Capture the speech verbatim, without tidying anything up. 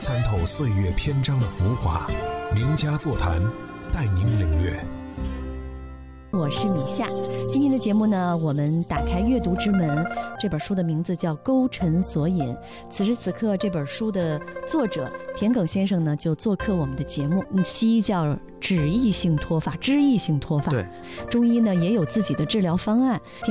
参透岁月篇章的浮华，名家座谈，带您领略。 我是米夏，今天的节目呢，我们打开阅读之门。这本书的名字叫《勾陈索引》。此时此刻，这本书的作者田耿先生呢，就做客我们的节目。西医叫脂溢性脱发，脂溢性脱发。 对， 中医呢也有自己的治疗方案。